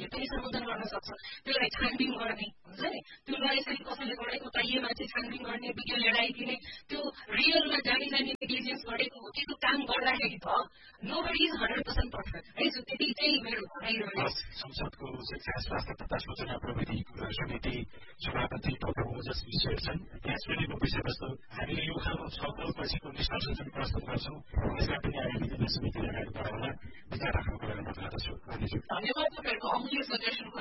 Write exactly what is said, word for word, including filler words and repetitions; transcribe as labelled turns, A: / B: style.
A: मान्छेले पनि सम्बोधन गर्न सक्छ त्यसलाई छानबिन गर्ने हुन्छ नि त्यसलाई यसरी कसैले गरेको त मान्छे छानबिन गर्ने विज्ञ लडाइदिने त्यो रियलमा जानी जानी नेग्लिजेन्स गरेको हो कि त्यो काम गर्दाखेरि त nobody is one hundred percent perfect है सो त्यति चाहिँ मेरो भनाइ रह्यो
B: संसदको शिक्षा स्वास्थ्य तथा सूचना प्रविधि समिति सभापति डाक्टर ओजस विषय छन् त्यस पनि विषयवस्तु हामीले यो खालको छलफल पछिको निष्कर्ष जुन प्रस्तुत गर्छौँ यसलाई पनि आगामी दिनमा समितिले अगाडि बढाउन विचार राख्नुको लागि अनुरोध गर्दछु
A: धन्यवाद तपाईँहरूको अमूल्य सजेसनको